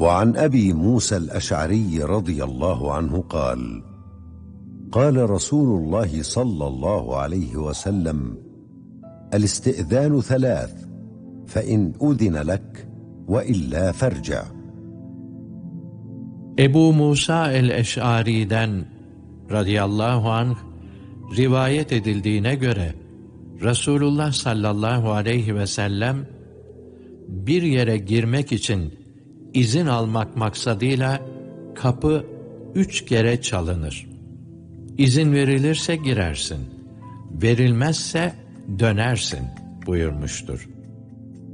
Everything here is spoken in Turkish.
وعن أبي موسى الأشعري رضي الله عنه قال: قال رسول الله صلى الله عليه وسلم: الاستئذان 3، فإن أذن لك وإلا فارجع. Ebu Musa el-Eş'ari'den radıyallahu anh rivayet edildiğine göre Resulullah sallallahu aleyhi ve sellem bir yere girmek için izin almak maksadıyla kapı 3 kere çalınır. İzin verilirse girersin, verilmezse dönersin buyurmuştur.